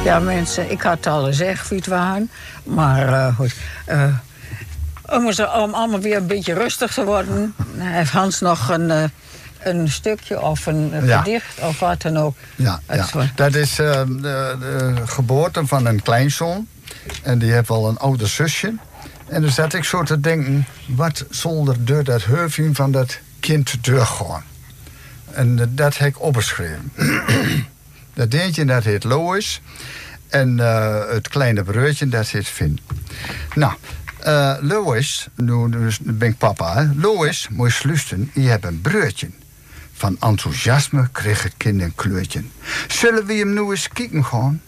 Ja, mensen, ik had al gezegd wie het waren. Maar goed. Om allemaal weer een beetje rustig te worden, heeft Hans nog een stukje of een gedicht of wat dan ook. Ja. Dat is de geboorte van een kleinzoon. En die heeft wel een ouder zusje. En dan zat ik zo te denken, wat zal er door dat hoofdje van dat kind doorgaan? En dat heb ik opgeschreven. Dat eentje, dat heet Lois. En het kleine broertje, dat heet Finn. Nou, Lois, nu ben ik papa, hè. Lois, moet je sluiten, je hebt een broertje. Van enthousiasme kreeg het kind een kleurtje. Zullen we hem nu eens kijken gaan?